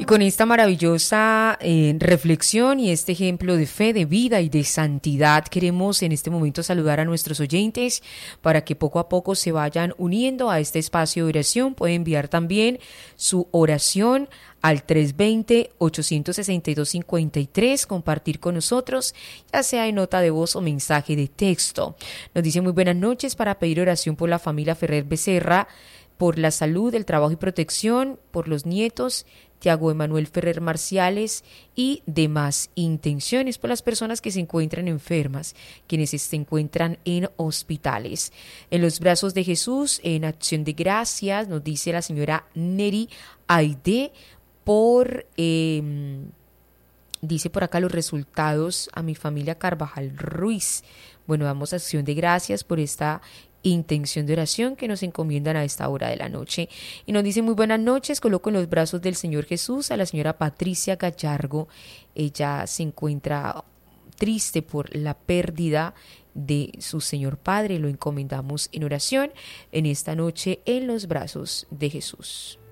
Y con esta maravillosa reflexión y este ejemplo de fe, de vida y de santidad, queremos en este momento saludar a nuestros oyentes para que poco a poco se vayan uniendo a este espacio de oración. Pueden enviar también su oración al 320-862-53, compartir con nosotros, ya sea en nota de voz o mensaje de texto. Nos dice muy buenas noches para pedir oración por la familia Ferrer Becerra, por la salud, el trabajo y protección, por los nietos, Tiago Emanuel Ferrer Marciales y demás intenciones, por las personas que se encuentran enfermas, quienes se encuentran en hospitales. En los brazos de Jesús, en acción de gracias, nos dice la señora Neri Aide, por, dice por acá los resultados a mi familia Carvajal Ruiz. Bueno, damos acción de gracias por esta intención de oración que nos encomiendan a esta hora de la noche. Y nos dice muy buenas noches, coloco en los brazos del Señor Jesús a la señora Patricia Gallargo. Ella se encuentra triste por la pérdida de su Señor Padre. Lo encomendamos en oración en esta noche en los brazos de Jesús.